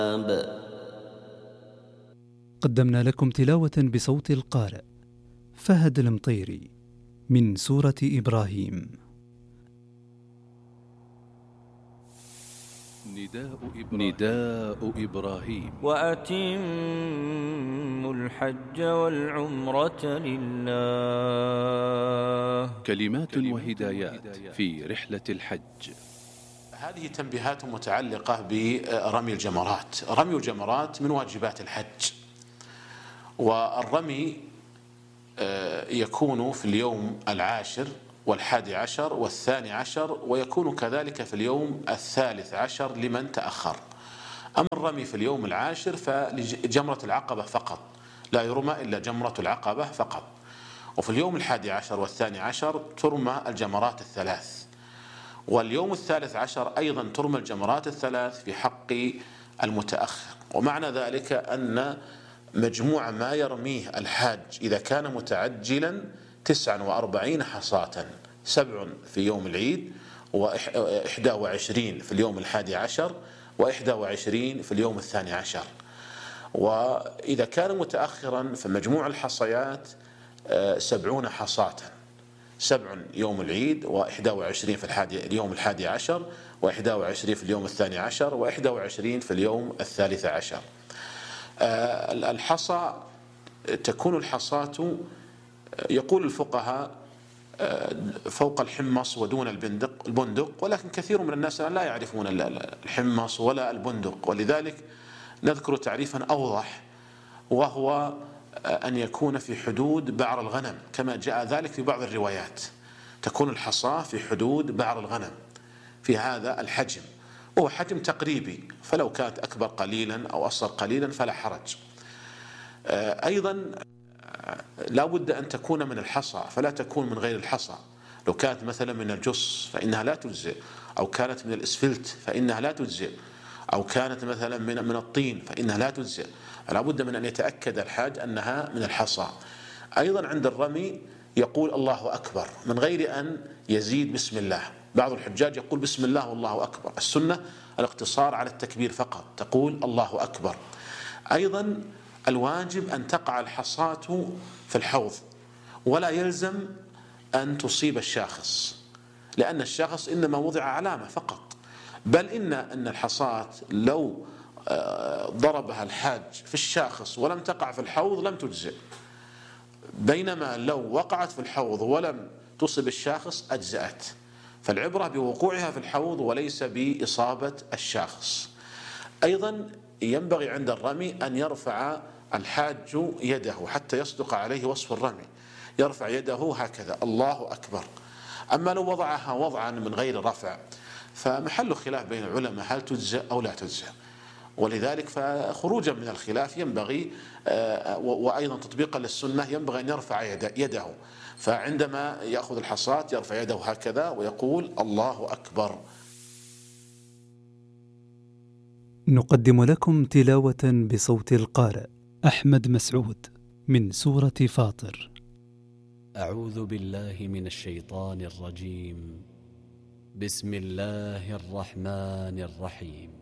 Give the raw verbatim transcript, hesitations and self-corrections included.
قدمنا لكم تلاوة بصوت القارئ فهد المطيري من سورة إبراهيم. نداء إبراهيم, نداء إبراهيم وأتموا الحج والعمرة لله. كلمات وهدايات في رحلة الحج. هذه تنبيهات متعلقة برمي الجمرات. رمي الجمرات من واجبات الحج، والرمي يكون في اليوم العاشر والحادي عشر والثاني عشر، ويكون كذلك في اليوم الثالث عشر لمن تأخر. أما الرمي في اليوم العاشر فلجمرة العقبة فقط، لا يرمى إلا جمرة العقبة فقط. وفي اليوم الحادي عشر والثاني عشر ترمى الجمرات الثلاث، واليوم الثالث عشر أيضا ترمى الجمرات الثلاث في حق المتأخر. ومعنى ذلك أن مجموع ما يرميه الحاج إذا كان متعجلا تسعة وأربعين حصاة، سبع في يوم العيد، وإحدى وعشرين في اليوم الحادي عشر، وإحدى وعشرين في اليوم الثاني عشر. وإذا كان متأخرا فمجموع الحصيات سبعون حصاة، سبع يوم العيد، وإحدى وعشرين في الحادي اليوم الحادي عشر، وإحدى وعشرين في اليوم الثاني عشر، وإحدى وعشرين في اليوم الثالث عشر. الحصى تكون الحصاة يقول الفقهاء فوق الحمص ودون البندق البندق، ولكن كثير من الناس لا يعرفون الحمص ولا البندق، ولذلك نذكر تعريفا أوضح، وهو أن يكون في حدود بعر الغنم كما جاء ذلك في بعض الروايات. تكون الحصاة في حدود بعر الغنم في هذا الحجم، وهو حجم تقريبي، فلو كانت أكبر قليلا أو أصغر قليلا فلا حرج. أيضا لا بد أن تكون من الحصى، فلا تكون من غير الحصى. لو كانت مثلا من الجص فإنها لا تجزئ، أو كانت من الإسفلت فإنها لا تجزئ، أو كانت مثلا من من الطين فإنها لا تجزئ. لا بد من أن يتأكد الحاج أنها من الحصى. أيضا عند الرمي يقول الله أكبر من غير أن يزيد بسم الله. بعض الحجاج يقول بسم الله والله أكبر، السنة الاقتصار على التكبير فقط، تقول الله أكبر. أيضا الواجب أن تقع الحصاة في الحوض، ولا يلزم أن تصيب الشاخص، لأن الشاخص إنما وضع علامة فقط، بل إن أن الحصاة لو ضربها الحاج في الشاخص ولم تقع في الحوض لم تجزئ، بينما لو وقعت في الحوض ولم تصب الشاخص أجزأت. فالعبرة بوقوعها في الحوض وليس بإصابة الشاخص. أيضا ينبغي عند الرمي أن يرفع الحاج يده حتى يصدق عليه وصف الرمي، يرفع يده هكذا الله أكبر. أما لو وضعها وضعا من غير رفع فمحل خلاف بين العلماء هل تجزئ أو لا تجزئ، ولذلك فخروجا من الخلاف ينبغي وأيضا تطبيقا للسنة ينبغي أن يرفع يده، فعندما يأخذ الحصاة يرفع يده هكذا ويقول الله أكبر. نقدم لكم تلاوة بصوت القارئ أحمد مسعود من سورة فاطر. أعوذ بالله من الشيطان الرجيم. بسم الله الرحمن الرحيم.